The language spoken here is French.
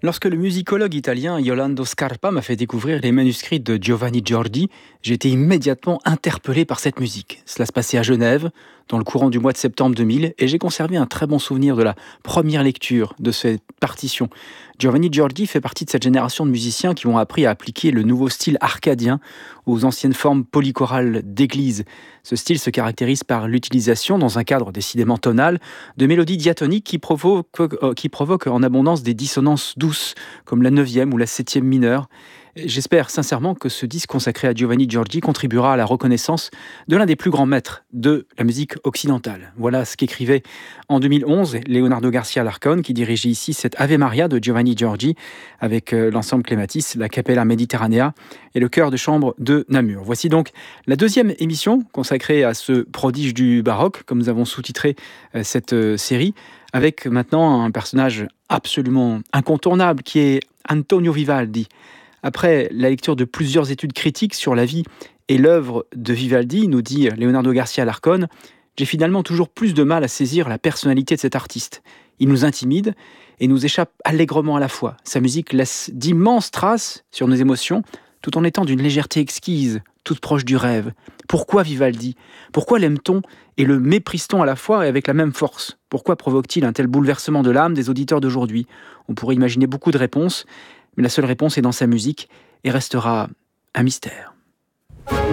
Lorsque le musicologue italien Yolando Scarpa m'a fait découvrir les manuscrits de Giovanni Giorgi, j'ai été immédiatement interpellé par cette musique. Cela se passait à Genève, dans le courant du mois de septembre 2000, et j'ai conservé un très bon souvenir de la première lecture de cette partition. Giovanni Giorgi fait partie de cette génération de musiciens qui ont appris à appliquer le nouveau style arcadien aux anciennes formes polychorales d'église. Ce style se caractérise par l'utilisation, dans un cadre décidément tonal, de mélodies diatoniques qui provoquent en abondance des dissonances douces, comme la 9e ou la 7e mineure. Et j'espère sincèrement que ce disque consacré à Giovanni Giorgi contribuera à la reconnaissance de l'un des plus grands maîtres de la musique occidentale. Voilà ce qu'écrivait en 2011 Leonardo Garcia Larcón, qui dirigeait ici cette Ave Maria de Giovanni Giorgi avec l'ensemble Clematis, la Capella Mediterranea et le chœur de chambre de Namur. Voici donc la deuxième émission consacrée à ce prodige du baroque, comme nous avons sous-titré cette série, avec maintenant un personnage absolument incontournable qui est Antonio Vivaldi. Après la lecture de plusieurs études critiques sur la vie et l'œuvre de Vivaldi, nous dit Leonardo Garcia Larcón, j'ai finalement toujours plus de mal à saisir la personnalité de cet artiste. Il nous intimide et nous échappe allègrement à la fois. Sa musique laisse d'immenses traces sur nos émotions, tout en étant d'une légèreté exquise, toute proche du rêve. Pourquoi Vivaldi ? Pourquoi l'aime-t-on et le méprise-t-on à la fois et avec la même force ? Pourquoi provoque-t-il un tel bouleversement de l'âme des auditeurs d'aujourd'hui ? On pourrait imaginer beaucoup de réponses, mais la seule réponse est dans sa musique et restera un mystère.